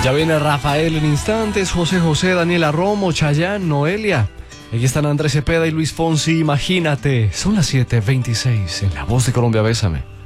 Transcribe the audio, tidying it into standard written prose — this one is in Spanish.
Ya viene Rafael en instantes, José José, Daniela Romo, Chayanne, Noelia. Aquí están Andrés Cepeda y Luis Fonsi, imagínate. Son las 7:26 en La Voz de Colombia, bésame.